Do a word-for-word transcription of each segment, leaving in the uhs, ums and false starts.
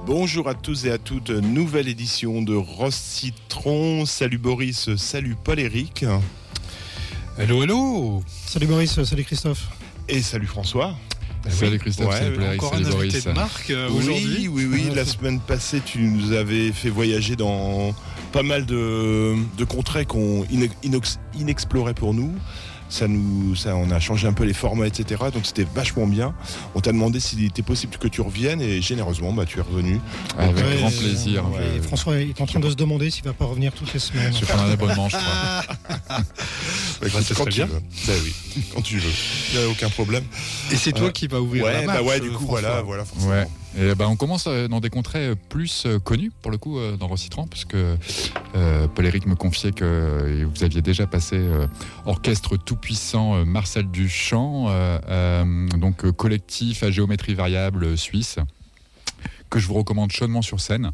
Bonjour à tous et à toutes, nouvelle édition de Rose Citron. Salut Boris, salut Paul-Éric. Hello, hello. Salut Boris, salut Christophe. Et salut François. Salut Christophe, ouais, salut Paul-Éric, encore salut un Boris. invité de marque euh, Oui, aujourd'hui. oui, oui. La semaine passée, tu nous avais fait voyager dans pas mal de, de contrées qu'on ine- inox- inexplorait pour nous. Ça nous, ça, on a changé un peu les formats, et cetera. Donc c'était vachement bien. On t'a demandé s'il était possible que tu reviennes et généreusement, bah, tu es revenu. Avec Ouais, grand et, plaisir. euh, Je- et François est en train de se demander s'il va pas revenir toutes les semaines. Je vais prendre un abonnement, je crois. Bah, écoute, ça quand serait tu bien. veux. Bah oui, quand tu veux. Il n'y a aucun problème. Et c'est toi Euh, qui vas ouvrir la Ouais, marche, bah ouais, du euh, coup, François. voilà, voilà. forcément. Ouais. Et ben on commence euh, dans des contrées euh, plus euh, connues, pour le coup, euh, dans Recitran, parce que euh, Paul-Éric me confiait que euh, vous aviez déjà passé euh, orchestre tout-puissant euh, Marcel Duchamp, euh, euh, donc euh, collectif à géométrie variable euh, suisse, que je vous recommande chaudement sur scène.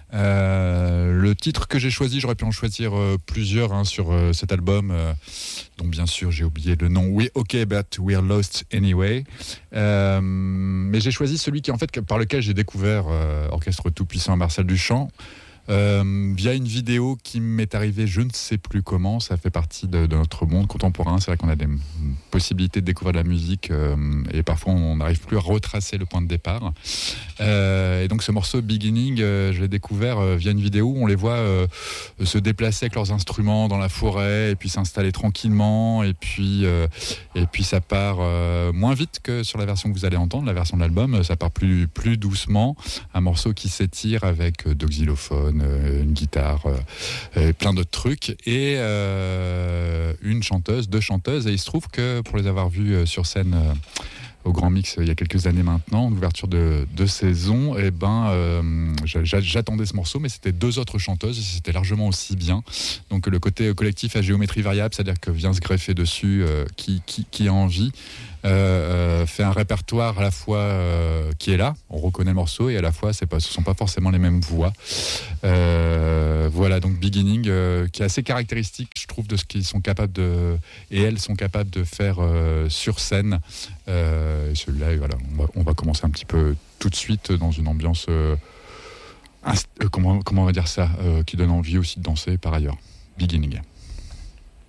Euh, le titre que j'ai choisi, j'aurais pu en choisir euh, plusieurs hein, sur euh, cet album, euh, dont bien sûr j'ai oublié le nom. Oui, ok, but we're lost anyway. Euh, mais j'ai choisi celui qui en fait par lequel j'ai découvert euh, Orchestre tout-puissant Marcel Duchamp. Euh, via une vidéo qui m'est arrivée, je ne sais plus comment, ça fait partie de, de notre monde contemporain. C'est vrai qu'on a des m- possibilités de découvrir de la musique euh, et parfois on n'arrive plus à retracer le point de départ. Euh, et donc ce morceau Beginning, euh, je l'ai découvert euh, via une vidéo où on les voit euh, se déplacer avec leurs instruments dans la forêt et puis s'installer tranquillement et puis, euh, et puis ça part euh, moins vite que sur la version que vous allez entendre, la version de l'album, ça part plus, plus doucement, un morceau qui s'étire avec euh, de xylophones, une guitare, euh, plein d'autres trucs, et euh, une chanteuse, deux chanteuses, et il se trouve que pour les avoir vues euh, sur scène euh, au Grand Mix euh, il y a quelques années maintenant, en ouverture de, de saison, et ben euh, j'a- j'attendais ce morceau, mais c'était deux autres chanteuses, et c'était largement aussi bien. Donc le côté collectif à géométrie variable, c'est-à-dire que vient se greffer dessus euh, qui, qui, qui a envie. Euh, euh, fait un répertoire à la fois euh, qui est là, on reconnaît le morceau, et à la fois c'est pas, ce sont pas forcément les mêmes voix. Euh, voilà, donc Beginning euh, qui est assez caractéristique, je trouve, de ce qu'ils sont capables de, et elles sont capables de faire euh, sur scène. Euh, et celui-là, voilà, on va, on va commencer un petit peu tout de suite dans une ambiance euh, inst- euh, comment, comment on va dire ça, euh, qui donne envie aussi de danser par ailleurs. Beginning.